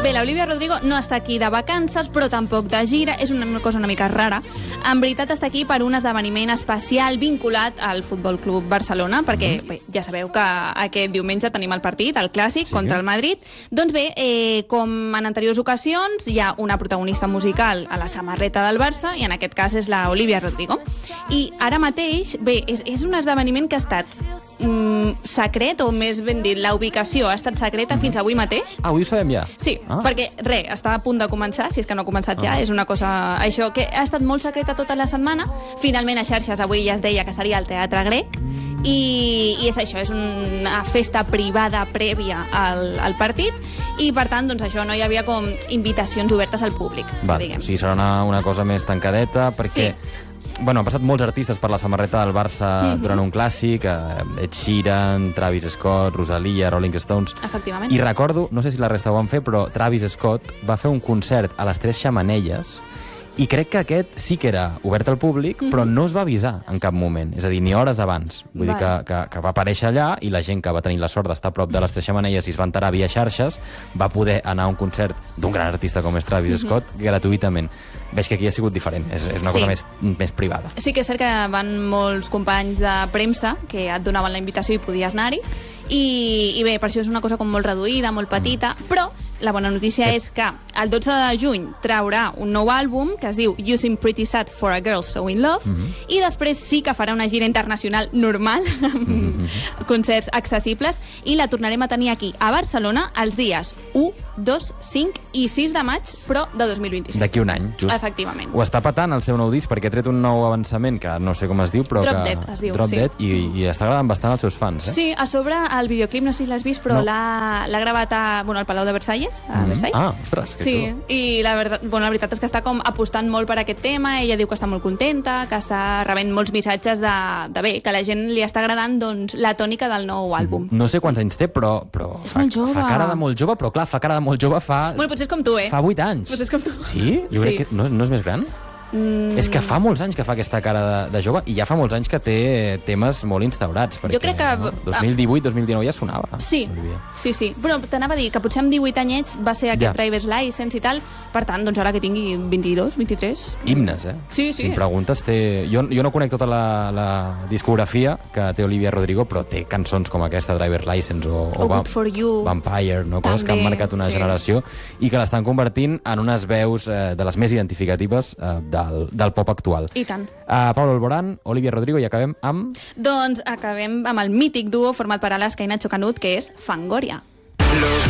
Bé, l'Olivia Rodrigo no està aquí de vacances, però tampoc de gira. És una cosa una mica rara. En veritat està aquí per un esdeveniment especial vinculat al Futbol Club Barcelona, perquè bé, ja sabeu que aquest diumenge tenim el partit, el clàssic, contra el Madrid. Doncs bé, com en anteriors ocasions, hi ha una protagonista musical a la samarreta del Barça, i en aquest cas és la Olivia Rodrigo. I ara mateix, bé, és un esdeveniment que ha estat secret, o més ben dit, la ubicació ha estat secreta fins avui mateix. Ah, avui ho sabem ja? Sí, perquè està a punt de començar, si és que no ha començat ja, és una cosa, això, que ha estat molt secreta tota la setmana. Finalment a xarxes avui ja es deia que seria al Teatre Grec, i és això, és una festa privada prèvia al partit, i per tant, doncs això, no hi havia com invitacions obertes al públic. Val, o sigui, serà una cosa més tancadeta, perquè... Bueno, han passat molts artistes per la samarreta del Barça durant un clàssic, Ed Sheeran, Travis Scott, Rosalia, Rolling Stones... Efectivament. I recordo, no sé si la resta ho van fer, però Travis Scott va fer un concert a les 3 Xemeneies, i crec que aquest sí que era obert al públic, però no es va avisar en cap moment, és a dir, ni hores abans. Vull dir que va aparèixer allà, i la gent que va tenir la sort d'estar a prop de les 3 Xemeneies i es va enterar via xarxes, va poder anar a un concert d'un gran artista com és Travis Scott gratuïtament. Veig que aquí ha sigut diferent, és una cosa més privada. Sí que és cert que van molts companys de premsa que et donaven la invitació i podies anar-hi, i bé, per això és una cosa com molt reduïda, molt petita, però la bona notícia és que el 12 de juny traurà un nou àlbum que es diu You Seem Pretty Sad for a Girl So In Love, i després sí que farà una gira internacional normal, amb concerts accessibles, i la tornarem a tenir aquí a Barcelona els dies 1, 2, 5 i 6 de maig, però de 2025. D'aquí un any, just. Efectivament. Ho està patant el seu nou disc, perquè ha tret un nou avançament, que no sé com es diu, però Drop Dead, es diu, Drop Dead, i està agradant bastant als seus fans, eh? Sí, a sobre el videoclip, no sé si l'has vist, però l'ha gravat al Palau de Versalles, a Versailles. Ah, ostres, que xulo. I la veritat és que està com apostant molt per aquest tema. Ella diu que està molt contenta, que està rebent molts missatges de bé, que a la gent li està agradant, doncs, la tònica del nou àlbum. No sé quants anys té, però és molt jove. Fa cara de molt jove, però clar, fa cara de molt jove fa... Bueno, potser és com tu, Fa 8 anys. Potser és com tu. Sí? Jo crec que no és més gran? És que fa molts anys que fa aquesta cara de jove, i ja fa molts anys que té temes molt instaurats, perquè, jo crec que... 2018, 2019 ja sonava. Sí. Però t'anava a dir que potser amb 18 anyets va ser aquest Driver's License i tal, per tant, doncs ara que tingui 22, 23... Himnes, eh? Sí. Si em preguntes, jo no conec tota la discografia que té Olivia Rodrigo, però té cançons com aquesta, Driver's License, o Good For You, Vampire, no? Coses que han marcat una generació i que l'estan convertint en unes veus de les més identificatives del pop actual. I tant. Pablo Alborán, Olivia Rodrigo, i acabem amb... Doncs acabem amb el mític duo format per Alaska i Nacho Canut, que és Fangoria.